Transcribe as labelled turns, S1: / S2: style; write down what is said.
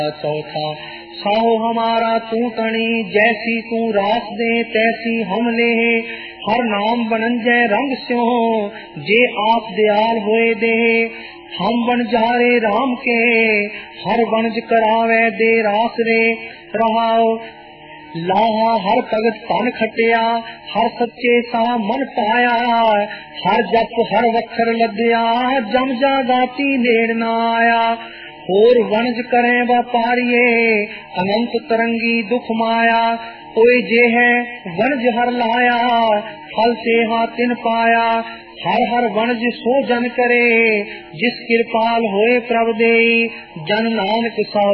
S1: चौथा साहो हमारा तू तणी, जैसी तू रास दे तैसी हम ले। हर नाम बनंजय रंग स्यो, जे आप दयाल होए दे। हम बन जारे राम के, हर वणज करावे दे रास रे। रहाओ लाहा हर भगत धन खटिया, हर सच्चे सा मन पाया। हर जप हर वखर लद्या, जम जा गाती नेड़ ना आया। होर वणज करें व्यापारिये, अनंत तरंगी दुख माया। कोई जे है वणज हर लाया, फल से हाथिन पाया। हर हर वणज सो जन करे, जिस कृपाल होए प्रभ देई। जन नानक सा